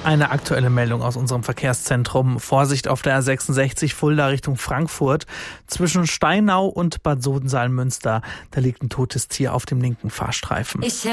Eine aktuelle Meldung aus unserem Verkehrszentrum. Vorsicht auf der A66 Fulda Richtung Frankfurt. Zwischen Steinau und Bad Sodensalmünster. Da liegt ein totes Tier auf dem linken Fahrstreifen.